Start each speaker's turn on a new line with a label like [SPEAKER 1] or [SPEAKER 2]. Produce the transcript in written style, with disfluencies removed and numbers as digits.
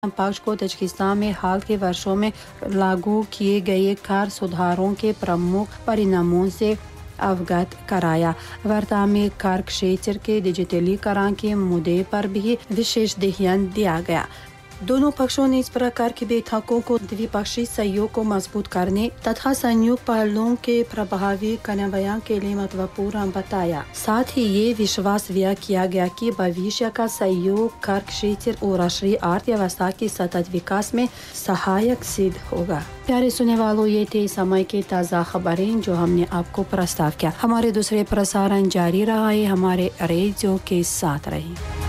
[SPEAKER 1] पक्ष को तजिकिस्तान में हाल के वर्षों में लागू किए गए कर सुधारों के प्रमुख परिणामों से अवगत कराया। वार्ता में कर क्षेत्र के डिजिटलीकरण के मुद्दे पर भी विशेष ध्यान दिया गया। दोनों पक्षों ने इस प्रकार की बैठकों को द्विपक्षीय सहयोग को मजबूत करने तथा संयुक्त पहलों के प्रभावी क्रियान्वयन के लिए महत्वपूर्ण बताया। साथ ही ये विश्वास व्यक्त किया गया कि भविष्य का सहयोग कर क्षेत्र और राष्ट्रीय अर्थव्यवस्था के सतत विकास में सहायक सिद्ध होगा। प्यारे सुनने वालों, ये थे समय के ताज़ा खबरें जो हमने आपको प्रस्ताव किया। हमारे दूसरे प्रसारण जारी रहा है। हमारे रेडियो के साथ रहिए।